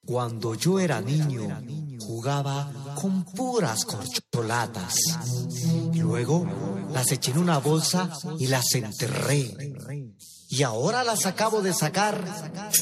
Cuando yo era niño, jugaba con puras corcholatas. Luego las eché en una bolsa y las enterré. Y ahora las acabo de sacar